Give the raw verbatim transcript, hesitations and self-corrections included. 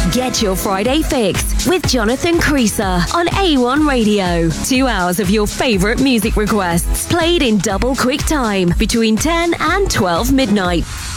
Get your Friday fix with Jonathan Creaser on A one Radio. Two hours of your favourite music requests played in double quick time between ten and twelve midnight.